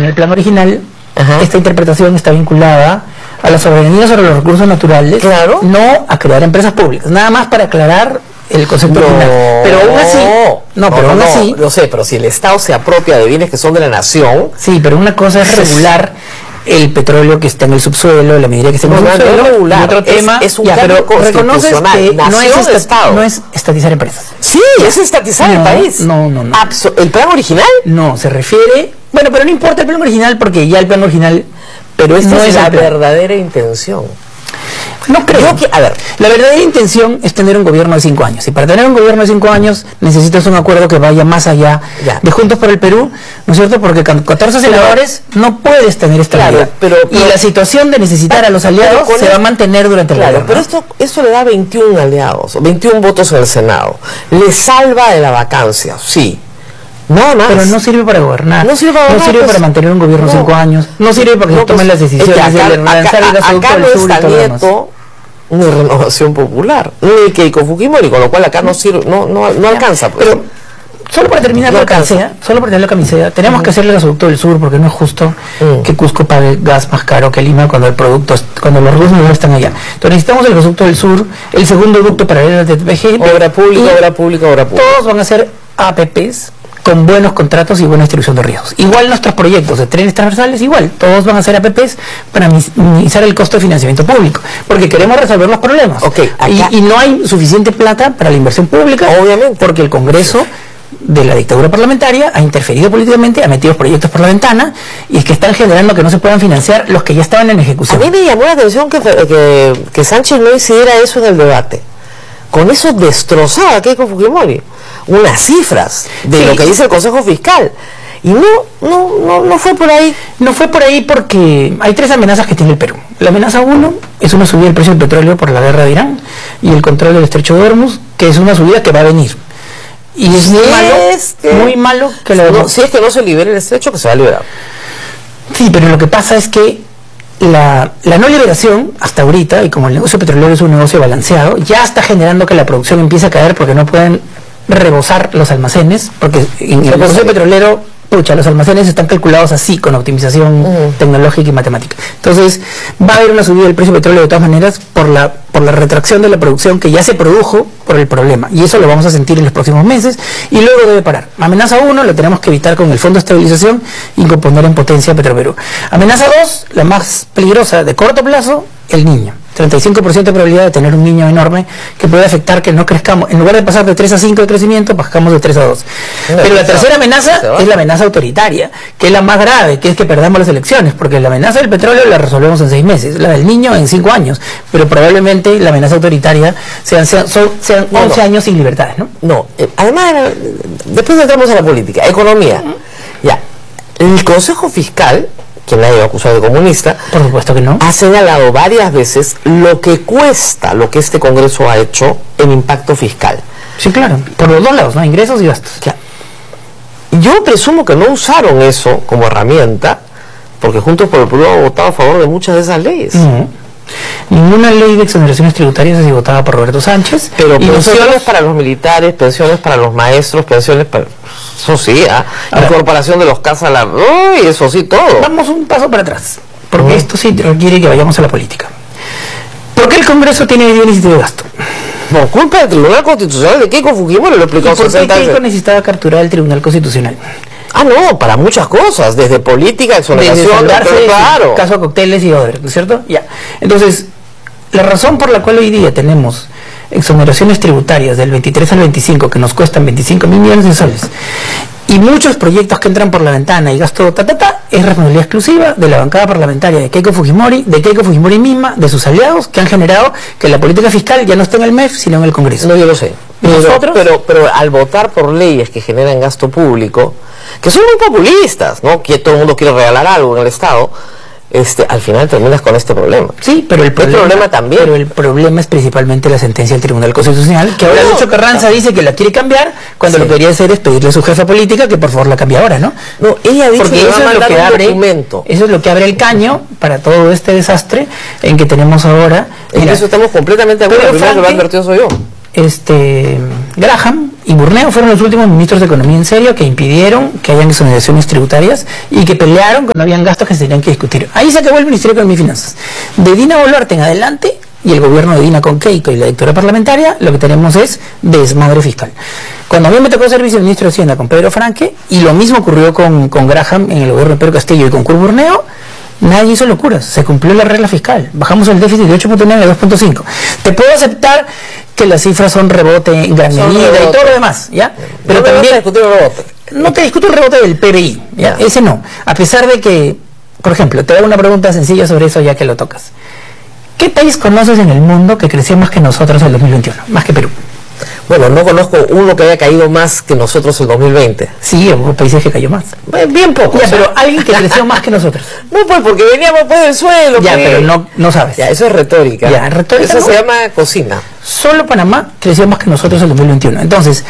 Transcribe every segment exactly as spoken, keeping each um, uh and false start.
en el plan original, Ajá. esta interpretación está vinculada a la soberanía sobre los recursos naturales, claro, no a crear empresas públicas. Nada más para aclarar el concepto no, original. Pero aún así, no, no, pero no, aún no, así, yo sé, pero si el Estado se apropia de bienes que son de la nación, sí, pero una cosa es regular el petróleo que está en el subsuelo, la minería que está en el no, subsuelo, no es regular, y otro es, tema, es un ya, cambio pero reconoces que no es, esta, Estado. no es estatizar empresas. Sí, es estatizar no, el país. No, no, no. Abso ¿El plan original? No, se refiere, bueno, pero no importa el plan original porque ya el plan original, pero esta no es, es la el plan. verdadera intención. No creo. Yo que, a ver, la verdadera intención es tener un gobierno de cinco años. Y para tener un gobierno de cinco años necesitas un acuerdo que vaya más allá ya. de Juntos por el Perú, ¿no es cierto? Porque con catorce senadores no puedes tener estabilidad. Claro, pero, pero, y la situación de necesitar a los aliados se va a mantener durante claro, el gobierno. pero esto, esto le da veintiún aliados, veintiún votos en el Senado. Le salva de la vacancia, sí. Nada más. Pero no sirve para gobernar. No sirve para, no gobernar, sirve pues, para mantener un gobierno de no, cinco años. No sirve para que no, se tomen pues, las decisiones es que acá, de lanzar el acá, gasoducto acá del no sur y está todo lo demás. Nieto ni Renovación Popular, ni Keiko Fujimori, con lo cual acá no sirve, no, no, no alcanza. Pues. Pero solo para terminar no la alcanza. camisea, solo para terminar la camisea, tenemos uh-huh. que hacerle el gasoducto del sur porque no es justo uh-huh. que Cusco pague gas más caro que Lima cuando el producto, cuando los recursos no están allá. Entonces necesitamos el gasoducto del sur, el segundo ducto paralelo al T P G, obra pública, obra pública, obra pública. Todos van a ser A P Ps con buenos contratos y buena distribución de riesgos. Igual nuestros proyectos de trenes transversales, igual, todos van a ser A P Ps para minimizar el costo de financiamiento público, porque queremos resolver los problemas. Okay, y, y no hay suficiente plata para la inversión pública, obviamente, porque el Congreso de la dictadura parlamentaria ha interferido políticamente, ha metido proyectos por la ventana y es que están generando que no se puedan financiar los que ya estaban en ejecución. A mí me llamó la atención que, que, que Sánchez no hiciera eso en el debate. Con eso destrozaba a Keiko Fujimori unas cifras de sí. lo que dice el Consejo Fiscal. Y no, no, no, no fue por ahí. No fue por ahí porque hay tres amenazas que tiene el Perú. La amenaza uno es una subida del precio del petróleo por la guerra de Irán y el control del estrecho de Hormuz, que es una subida que va a venir. Y es muy malo, es que, muy malo que la no, si es que no se libere el estrecho, que se va a liberar. Sí, pero lo que pasa es que la, la no liberación, hasta ahorita, y como el negocio petrolero es un negocio balanceado, ya está generando que la producción empiece a caer porque no pueden rebosar los almacenes, porque en el negocio petrolero, pucha, los almacenes están calculados así, con optimización uh-huh. tecnológica y matemática. Entonces, va a haber una subida del precio del petróleo de todas maneras por la por la retracción de la producción que ya se produjo por el problema. Y eso lo vamos a sentir en los próximos meses y luego debe parar. Amenaza uno, lo tenemos que evitar con el Fondo de Estabilización y con poner en potencia Petroperú. Amenaza dos, la más peligrosa de corto plazo, el niño. treinta y cinco por ciento de probabilidad de tener un niño enorme que puede afectar que no crezcamos. En lugar de pasar de tres a cinco de crecimiento, pasamos de tres a dos. No, Pero la tercera amenaza es la amenaza autoritaria, que es la más grave, que es que perdamos las elecciones, porque la amenaza del petróleo la resolvemos en seis meses, la del niño en cinco años, pero probablemente la amenaza autoritaria sean, sean, son, sean once no, no. años sin libertades, ¿no? No, eh, además, después entramos a la política, economía. Uh-huh. Ya, el Consejo Fiscal, que nadie va a acusar de comunista, por supuesto que no, ha señalado varias veces lo que cuesta lo que este Congreso ha hecho en impacto fiscal. Sí, claro, por los dos lados, ¿no? Ingresos y gastos. Claro. Yo presumo que no usaron eso como herramienta, porque Juntos por el Perú ha votado a favor de muchas de esas leyes. Uh-huh. Ninguna ley de exoneraciones tributarias es votada por Roberto Sánchez, pero y pensiones nosotros... para los militares, pensiones para los maestros, pensiones para... Eso sí, ¿eh? Incorporación de los casas a la... Uy, eso sí, todo. Vamos un paso para atrás, porque uh-huh. esto sí requiere que vayamos a la política. ¿Por qué el Congreso tiene déficit de gasto? Por culpa del Tribunal Constitucional de Keiko Fujimori, lo explicó. ¿Y por qué Keiko necesitaba capturar el Tribunal Constitucional? Ah, no, para muchas cosas, desde política, exoneración, desde claro. caso Cocteles y Odebrecht, ¿no es cierto? Ya. Entonces, la razón por la cual hoy día tenemos exoneraciones tributarias del veintitrés al veinticinco que nos cuestan veinticinco mil millones de soles y muchos proyectos que entran por la ventana y gasto ta ta ta es responsabilidad exclusiva de la bancada parlamentaria de Keiko Fujimori, de Keiko Fujimori misma, de sus aliados que han generado que la política fiscal ya no esté en el M E F sino en el Congreso. No, yo lo sé. Nosotros, pero, pero al votar por leyes que generan gasto público, que son muy populistas, ¿no? Que todo el mundo quiere regalar algo en el Estado, este, al final terminas con este problema. Sí, pero el problema, el problema también. Pero el problema es principalmente la sentencia del Tribunal Constitucional, que ahora no, Lucho Carranza no. dice que la quiere cambiar, cuando sí. lo que quería hacer es pedirle a su jefa política que por favor la cambie ahora, ¿no? No, ella ha dicho Porque que eso va a es lo que abre, documento. Eso es lo que abre el caño para todo este desastre en que tenemos ahora. En eso estamos completamente de acuerdo. El primero que lo ha advertido soy yo. Este Graham y Burneo fueron los últimos ministros de Economía en serio que impidieron que hayan exoneraciones tributarias y que pelearon cuando habían gastos que se tenían que discutir. Ahí se acabó el Ministerio de Economía y Finanzas. De Dina Boluarte en adelante, y el gobierno de Dina con Keiko y la dictadura parlamentaria, lo que tenemos es desmadre fiscal. Cuando a mí me tocó ser viceministro de Hacienda con Pedro Franque, y lo mismo ocurrió con, con Graham en el gobierno de Pedro Castillo y con Kurt Burneo, nadie hizo locuras, se cumplió la regla fiscal, bajamos el déficit de ocho punto nueve a dos punto cinco. Te puedo aceptar que las cifras son rebote en gran son medida rebote. Y todo lo demás, ¿ya? Pero no también discutir el rebote. No te discuto el rebote del P B I, ¿ya? Ya. Ese no. A pesar de que, por ejemplo, te hago una pregunta sencilla sobre eso ya que lo tocas. ¿Qué país conoces en el mundo que creció más que nosotros en el dos mil veintiuno? Más que Perú. Bueno, no conozco uno que haya caído más que nosotros en el dos mil veinte. Sí, hubo países que cayó más. Bien poco. Ya, pero alguien que creció más que nosotros. No, pues porque veníamos pues del suelo. Ya, pues. pero no, no sabes. Ya, eso es retórica. Ya, retórica Eso no. se llama cocina. Solo Panamá creció más que nosotros en el dos mil veintiuno. Entonces,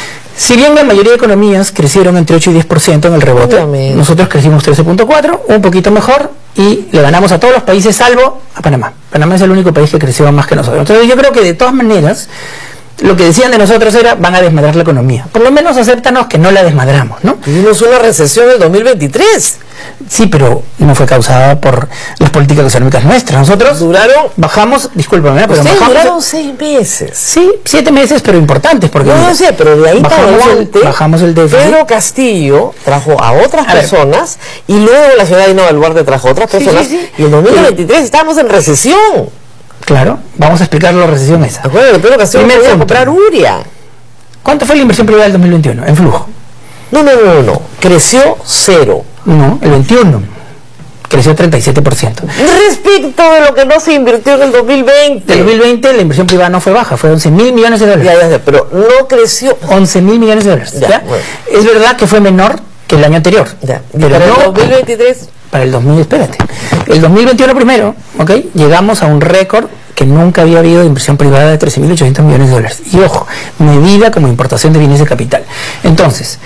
si bien la mayoría de economías crecieron entre ocho y diez por ciento en el rebote, Obviamente. nosotros crecimos trece punto cuatro, un poquito mejor, y le ganamos a todos los países salvo a Panamá. Panamá es el único país que creció más que nosotros. Entonces yo creo que de todas maneras, lo que decían de nosotros era, van a desmadrar la economía. Por lo menos acéptanos que no la desmadramos, ¿no? Tuvimos una recesión en el dos mil veintitrés. Sí, pero no fue causada por las políticas económicas nuestras. Nosotros Duraron... bajamos, discúlpame, pero Ustedes bajamos... duraron seis meses. Sí, siete meses, pero importantes, porque... No, no sé, pero de ahí para bajamos el- adelante, bajamos el déficit. Pedro Castillo trajo a otras A ver. personas y luego la ciudad de Dina Boluarte trajo a otras Sí, personas sí, sí. y en dos mil veintitrés estábamos en recesión. Claro, vamos a explicar la recesión esa. Acuérdate que Pedro Castillo no Primer podía punto. comprar uria. ¿Cuánto fue la inversión privada del dos mil veintiuno? En flujo. No, no, no, no. Creció cero. No, el veintiuno. Creció treinta y siete por ciento. Respecto de lo que no se invirtió en el dos mil veinte. Del dos mil veinte la inversión privada no fue baja, fue once mil millones de dólares. Ya, ya, ya, pero no creció. once mil millones de dólares. Ya, ¿ya? bueno. Es verdad que fue menor que el año anterior. Ya. Y Pero para no, el dos mil veintitrés. para el dos mil, espérate. El dos mil veintiuno primero, ¿ok? Llegamos a un récord que nunca había habido de inversión privada de trece mil ochocientos millones de dólares. Y ojo, medida como importación de bienes de capital. Entonces,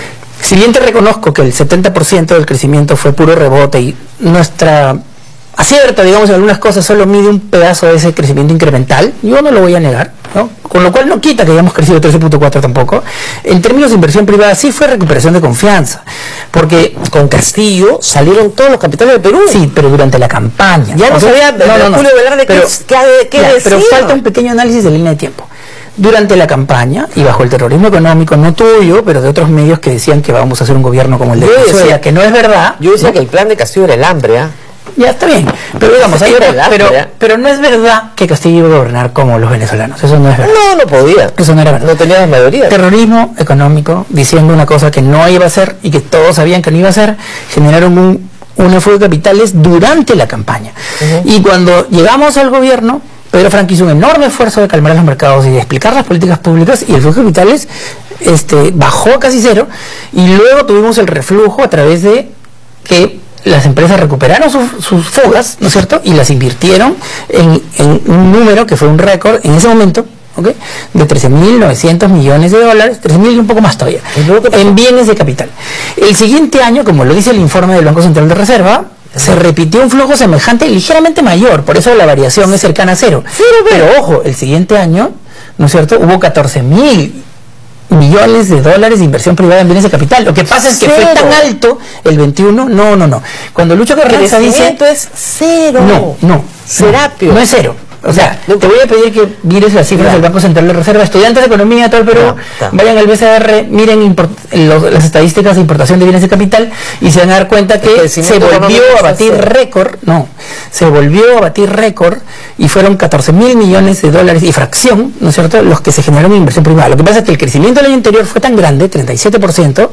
si bien te reconozco que el setenta por ciento del crecimiento fue puro rebote y nuestra acierto, digamos, en algunas cosas solo mide un pedazo de ese crecimiento incremental, yo no lo voy a negar, ¿no? Con lo cual no quita que hayamos crecido trece punto cuatro tampoco. En términos de inversión privada sí fue recuperación de confianza, porque Con Castillo salieron todos los capitales de Perú. sí, pero durante la campaña. Ya no ¿ok? sabía Julio Velarde qué, Pero- qué, qué ya, decía. pero falta un pequeño análisis de línea de tiempo. Durante la campaña y bajo el terrorismo económico, no tuyo, pero de otros medios que decían que vamos a hacer un gobierno como el de Yo decía- Venezuela, que no es verdad. Yo decía ¿no? que el plan de Castillo era el hambre, ¿ah? Ya está bien, pero digamos, hay Es otra- verdad, pero, ya. pero no es verdad que Castillo iba a gobernar como los venezolanos, eso no es verdad. No, no podía. Eso no era verdad. No tenía la mayoría. Terrorismo económico, diciendo una cosa que no iba a hacer y que todos sabían que no iba a hacer, generaron un, una fuga de capitales durante la campaña. Ujú. Y cuando llegamos al gobierno, Pedro Franque hizo un enorme esfuerzo de calmar los mercados y de explicar las políticas públicas, y el flujo de capitales este, bajó a casi cero, y luego tuvimos el reflujo a través de que las empresas recuperaron sus, sus fugas, ¿no es cierto? Y las invirtieron en, en un número que fue un récord en ese momento, ¿ok? De trece mil novecientos millones de dólares, trece mil y un poco más todavía, ¿Y luego qué pasó? en bienes de capital. El siguiente año, como lo dice el informe del Banco Central de Reserva, se repitió un flujo semejante y ligeramente mayor, por eso la variación es cercana a cero. Pero ojo, el siguiente año, ¿no es cierto? Hubo catorce mil millones de dólares de inversión privada en bienes de capital. Lo que pasa es que fue Cero. tan alto el veintiuno, no, no, no. Cuando Lucho El Carranza dice... crecimiento es cero. No, no. Serapio. No es cero. O sea, No, te voy a pedir que mires las cifras Ya. del Banco Central de Reserva. Estudiantes de Economía de todo el Perú, Ya, ya. vayan al B C R, miren import- los- las estadísticas de importación de bienes de capital y se van a dar cuenta que se crecimiento volvió económico a es batir cero. récord, no, se volvió a batir récord y fueron catorce mil millones de dólares y fracción, ¿no es cierto?, los que se generaron en inversión privada. Lo que pasa es que el crecimiento del año anterior fue tan grande, treinta y siete por ciento,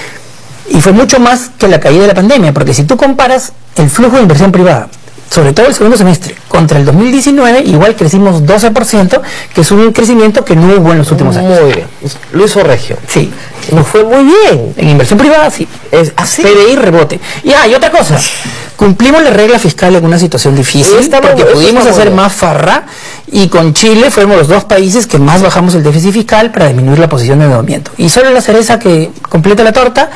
y fue mucho más que la caída de la pandemia, porque si tú comparas el flujo de inversión privada, sobre todo el segundo semestre, contra el dos mil diecinueve, igual crecimos doce por ciento, que es un crecimiento que no hubo en los últimos años. Muy bien. Lo hizo Regio. Sí, Nos fue muy bien. en inversión privada sí. Es así. P B I rebote. Y hay otra cosa, cumplimos la regla fiscal en una situación difícil, Estamos- porque eso pudimos está hacer muy bien. más farra, y con Chile fuimos los dos países que más bajamos el déficit fiscal para disminuir la posición de endeudamiento. Y solo la cereza que completa la torta,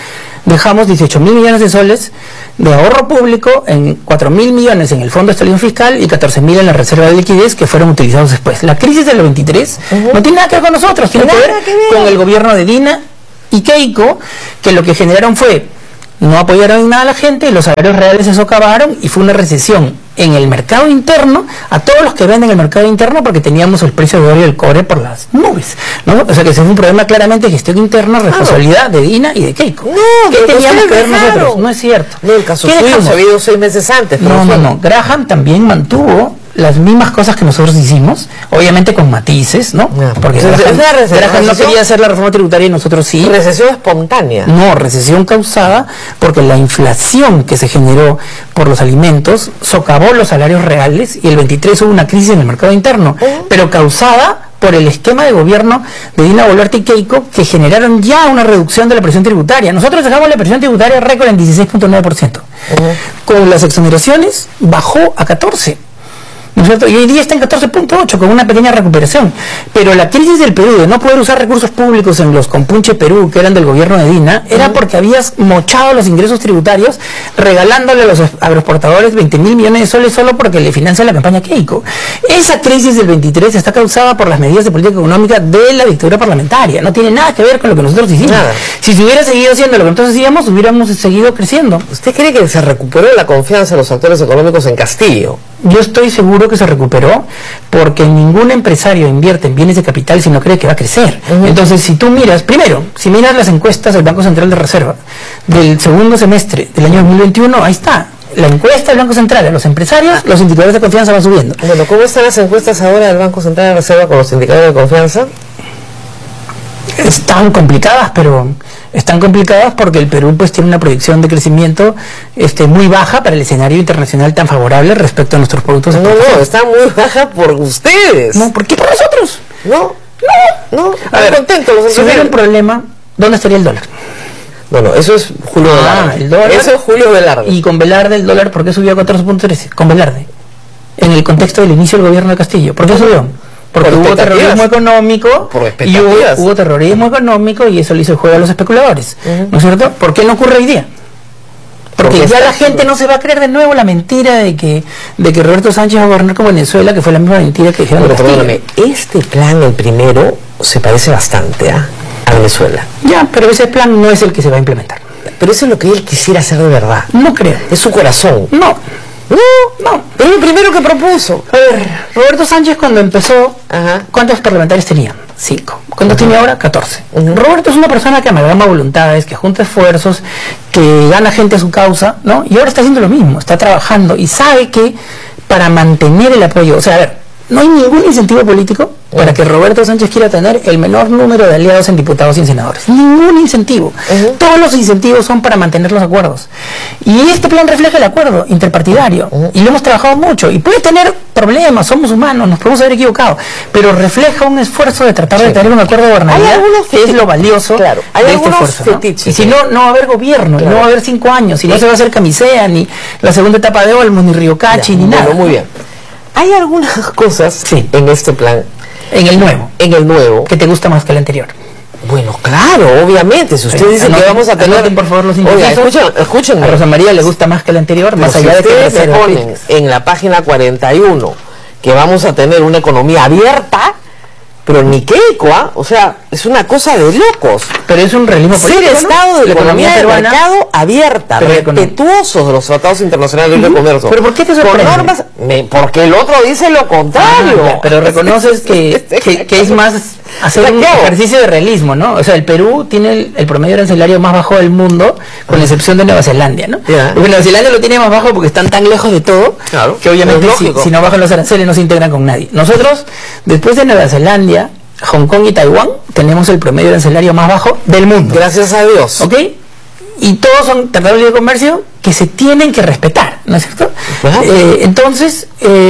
dejamos dieciocho mil millones de soles de ahorro público, en cuatro mil millones en el Fondo de Estabilización Fiscal y catorce mil en la reserva de liquidez, que fueron utilizados después. La crisis del veintitrés uh-huh. no tiene nada que ver con nosotros, tiene que ver, que ver con el gobierno de Dina y Keiko, que lo que generaron fue no apoyaron en nada a la gente, los salarios reales se socavaron y fue una recesión en el mercado interno a todos los que venden en el mercado interno, porque teníamos el precio de oro y el cobre por las nubes, ¿no? O sea que ese es un problema claramente de gestión interna, responsabilidad de Dina y de Keiko. No, ¿qué teníamos que ver dejaron? nosotros? No es cierto. No, el caso suyo se había ido seis meses antes. No, no, no. Graham también mantuvo las mismas cosas que nosotros hicimos, obviamente con matices, ¿no? No, porque Graham, Graham, Graham no quería hacer la reforma tributaria y nosotros sí. Recesión espontánea. No, recesión causada porque la inflación que se generó por los alimentos socavó los salarios reales y el veintitrés hubo una crisis en el mercado interno, uh-huh. pero causada por el esquema de gobierno de Dina Boluarte y Keiko, que generaron ya una reducción de la presión tributaria. Nosotros dejamos la presión tributaria récord en dieciséis punto nueve por ciento. Uh-huh. Con las exoneraciones bajó a catorce. ¿No es cierto? Y hoy día está en catorce punto ocho con una pequeña recuperación. Pero la crisis del Perú de no poder usar recursos públicos en los Compunche Perú, que eran del gobierno de Dina, era porque habías mochado los ingresos tributarios regalándole a los agroexportadores veinte mil millones de soles solo porque le financia la campaña Keiko. Esa crisis del veintitrés está causada por las medidas de política económica de la dictadura parlamentaria. No tiene nada que ver con lo que nosotros hicimos. Nada. Si se hubiera seguido haciendo lo que nosotros hacíamos, hubiéramos seguido creciendo. ¿Usted cree que se recuperó la confianza de los actores económicos en Castillo? Yo estoy seguro que se recuperó, porque ningún empresario invierte en bienes de capital si no cree que va a crecer. Uh-huh. Entonces, si tú miras, primero, si miras las encuestas del Banco Central de Reserva del segundo semestre del año dos mil veintiuno, ahí está. La encuesta del Banco Central a los empresarios, los indicadores de confianza van subiendo. Bueno, ¿cómo están las encuestas ahora del Banco Central de Reserva con los indicadores de confianza? Están complicadas, pero están complicadas porque el Perú pues tiene una proyección de crecimiento este muy baja para el escenario internacional tan favorable respecto a nuestros productos. No, no, está muy baja por ustedes. No, ¿por qué por nosotros? No, no, no. A ver, contentos los si hubiera un problema, ¿dónde estaría el dólar? No, no, eso es Julio ah, Velarde. El dólar, eso es Julio Velarde. Y con Velarde el dólar, ¿por qué subió a catorce punto trece? Con Velarde. En el contexto del inicio del gobierno de Castillo. ¿Por qué subió? Porque por hubo terrorismo económico y hubo, hubo terrorismo económico y eso le hizo el juego a los especuladores. Uh-huh. ¿No es cierto? ¿Por qué no ocurre hoy día? Porque, Porque ya la gente no se va a creer de nuevo la mentira de que de que Roberto Sánchez va a gobernar con Venezuela, que fue la misma mentira que dijeron. Pero perdóname, este plan, el primero, se parece bastante ¿eh? a Venezuela. Ya, pero ese plan no es el que se va a implementar. Pero eso es lo que él quisiera hacer de verdad. No creo. Es su corazón. No. No, no, es lo primero que propuso. A ver, Roberto Sánchez cuando empezó, Ajá. ¿cuántos parlamentarios tenía? Cinco. ¿Cuántos Ajá. tiene ahora? Catorce. Uh-huh. Roberto es una persona que amalgama voluntades, que junta esfuerzos, que gana gente a su causa, ¿no? Y ahora está haciendo lo mismo, está trabajando y sabe que para mantener el apoyo, o sea, a ver, no hay ningún incentivo político para que Roberto Sánchez quiera tener el menor número de aliados en diputados y en senadores. Ningún incentivo. Uh-huh. Todos los incentivos son para mantener los acuerdos. Y este plan refleja el acuerdo interpartidario. Uh-huh. Y lo hemos trabajado mucho. Y puede tener problemas, somos humanos, nos podemos haber equivocado, pero refleja un esfuerzo de tratar sí. de tener un acuerdo de gobernabilidad, que es lo valioso claro. Hay de este esfuerzo. Fetiches, ¿no? Y si no, no va a haber gobierno, claro. no va a haber cinco años, y no se va a hacer camisea, ni la segunda etapa de Olmos, ni Riocachi, ya, ni bueno, nada. Muy bien. Hay algunas cosas sí. en este plan. En el nuevo. En el nuevo. ¿Que te gusta más que el anterior? Bueno, claro, obviamente. Si usted sí. dice anoten, que vamos a tener... Anoten, por favor, los Oiga, escuchen, escuchen. A Rosa María le gusta más que el anterior, pero más si allá de que se ponen en la página cuarenta y uno que vamos a tener una economía abierta, pero ni Keiko, ¿ah? O sea, es una cosa de locos. Pero es un realismo político, ser estado de la economía, economía de mercado abierta, respetuosos de los tratados internacionales de libre comercio. ¿Pero por qué te sorprende? Por normas, me, porque el otro dice lo contrario. Ah, pero reconoces que, que, que es más hacer un ejercicio de realismo, ¿no? O sea, el Perú tiene el, el promedio arancelario más bajo del mundo, con excepción de Nueva Zelanda, ¿no? Yeah. Porque Nueva Zelanda lo tiene más bajo porque están tan lejos de todo, claro, que obviamente si, si no bajan los aranceles no se integran con nadie. Nosotros, después de Nueva Zelanda, Hong Kong y Taiwán, tenemos el promedio arancelario más bajo del mundo. Gracias a Dios. ¿Ok? Y todos son tratados de comercio que se tienen que respetar, ¿no es cierto? Uh-huh. Eh, entonces,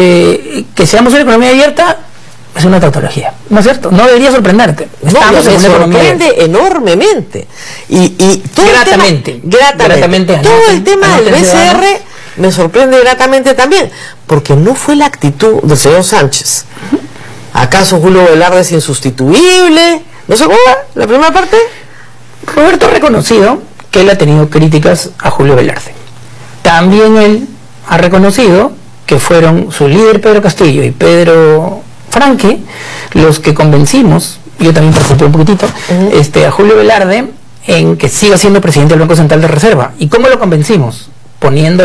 eh, que seamos una economía abierta es una tautología, ¿no es cierto? No debería sorprenderte. Estamos no, me sorprende enormemente. Y, y todo gratamente, el tema, gratamente, gratamente todo anoten, el tema del B C R me sorprende gratamente también, porque no fue la actitud del señor Sánchez. Uh-huh. ¿Acaso Julio Velarde es insustituible? ¿No se acuerda la primera parte? Roberto ha reconocido que él ha tenido críticas a Julio Velarde. También él ha reconocido que fueron su líder Pedro Castillo y Pedro Franque los que convencimos, yo también participé un poquitito, uh-huh. este, a Julio Velarde en que siga siendo presidente del Banco Central de Reserva. ¿Y cómo lo convencimos? Poniendo